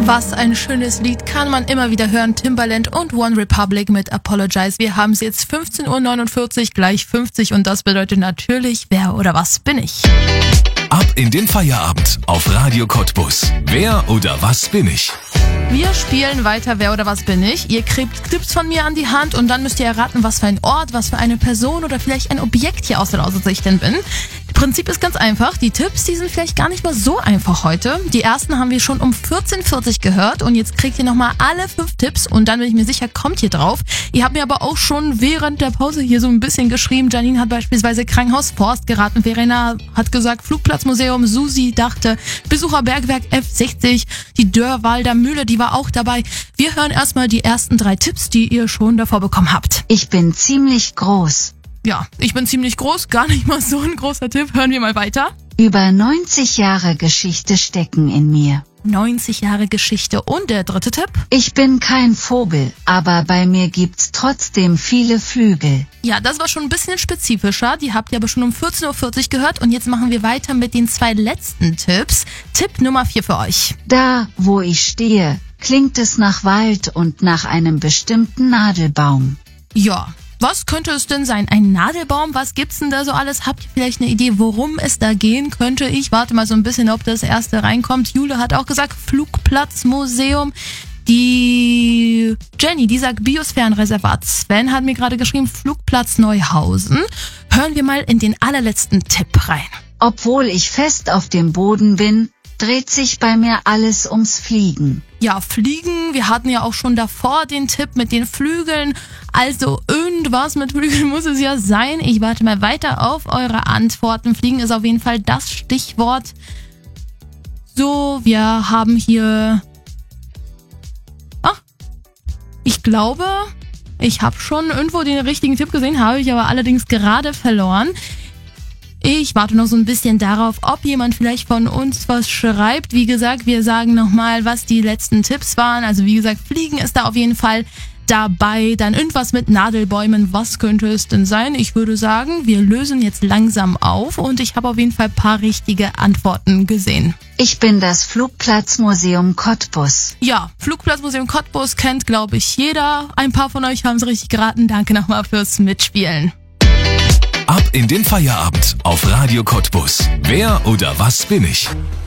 Was ein schönes Lied, kann man immer wieder hören. Timbaland und One Republic mit Apologize. Wir haben es jetzt 15:49 Uhr, gleich 50 und das bedeutet natürlich, wer oder was bin ich? Ab in den Feierabend auf Radio Cottbus. Wer oder was bin ich? Wir spielen weiter Wer oder was bin ich. Ihr kriegt Tipps von mir an die Hand und dann müsst ihr erraten, was für ein Ort, was für eine Person oder vielleicht ein Objekt hier aus der Lausitz ich denn bin. Das Prinzip ist ganz einfach. Die Tipps, die sind vielleicht gar nicht mal so einfach heute. Die ersten haben wir schon um 14:40 Uhr gehört und jetzt kriegt ihr nochmal alle 5 Tipps und dann bin ich mir sicher, kommt ihr drauf. Ihr habt mir aber auch schon während der Pause hier so ein bisschen geschrieben. Janine hat beispielsweise Krankenhaus Forst geraten. Verena hat gesagt Flugplatzmuseum. Susi dachte Besucherbergwerk F60. Die Dörrwalder Mühle, die war auch dabei. Wir hören erstmal die ersten 3 Tipps, die ihr schon davor bekommen habt. Ich bin ziemlich groß. Ja, ich bin ziemlich groß, gar nicht mal so ein großer Tipp. Hören wir mal weiter. Über 90 Jahre Geschichte stecken in mir. 90 Jahre Geschichte. Und der 3. Tipp? Ich bin kein Vogel, aber bei mir gibt's trotzdem viele Flügel. Ja, das war schon ein bisschen spezifischer. Die habt ihr aber schon um 14:40 Uhr gehört. Und jetzt machen wir weiter mit den 2 letzten Tipps. Tipp Nummer 4 für euch. Da, wo ich stehe, klingt es nach Wald und nach einem bestimmten Nadelbaum. Ja. Was könnte es denn sein? Ein Nadelbaum? Was gibt's denn da so alles? Habt ihr vielleicht eine Idee, worum es da gehen könnte? Ich warte mal so ein bisschen, ob das erste reinkommt. Jule hat auch gesagt, Flugplatzmuseum. Die Jenny, die sagt Biosphärenreservat. Sven hat mir gerade geschrieben, Flugplatz Neuhausen. Hören wir mal in den allerletzten Tipp rein. Obwohl ich fest auf dem Boden bin, dreht sich bei mir alles ums Fliegen. Ja, Fliegen, wir hatten ja auch schon davor den Tipp mit den Flügeln. Also irgendwas mit Flügeln muss es ja sein. Ich warte mal weiter auf eure Antworten. Fliegen ist auf jeden Fall das Stichwort. So, wir haben hier... ich glaube, ich habe schon irgendwo den richtigen Tipp gesehen, habe ich aber allerdings gerade verloren. Ich warte noch so ein bisschen darauf, ob jemand vielleicht von uns was schreibt. Wie gesagt, wir sagen nochmal, was die letzten Tipps waren. Also wie gesagt, Fliegen ist da auf jeden Fall dabei. Dann irgendwas mit Nadelbäumen. Was könnte es denn sein? Ich würde sagen, wir lösen jetzt langsam auf und ich habe auf jeden Fall ein paar richtige Antworten gesehen. Ich bin das Flugplatzmuseum Cottbus. Ja, Flugplatzmuseum Cottbus kennt, glaube ich, jeder. Ein paar von euch haben es richtig geraten. Danke nochmal fürs Mitspielen. Ab in den Feierabend auf Radio Cottbus. Wer oder was bin ich?